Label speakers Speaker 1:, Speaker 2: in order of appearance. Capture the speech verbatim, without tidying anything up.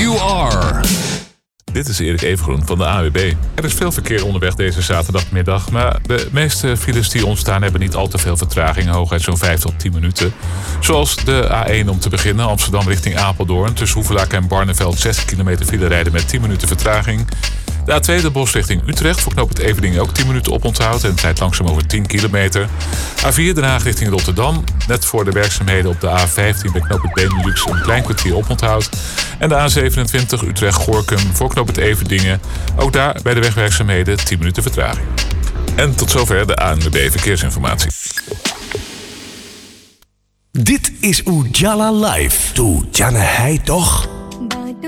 Speaker 1: you are.
Speaker 2: Dit is Erik Evengroen van de A N W B. Er is veel verkeer onderweg deze zaterdagmiddag, maar de meeste files die ontstaan hebben niet al te veel vertraging, hooguit zo'n vijf tot tien minuten. Zoals de A één om te beginnen, Amsterdam richting Apeldoorn. Tussen Hoevelaak en Barneveld zes kilometer file rijden met tien minuten vertraging. De A twee de Bosch richting Utrecht, voor knooppunt Everdingen ook tien minuten oponthoud en het rijdt langzaam over tien kilometer. A vier Den Haag richting Rotterdam, net voor de werkzaamheden op de A vijftien bij knooppunt Benelux een klein kwartier oponthoud. En de A zevenentwintig Utrecht-Gorkum voor knooppunt Everdingen, ook daar bij de wegwerkzaamheden tien minuten vertraging. En tot zover de A N W B Verkeersinformatie.
Speaker 1: Dit is Oejala Live. Doe Janne hij toch?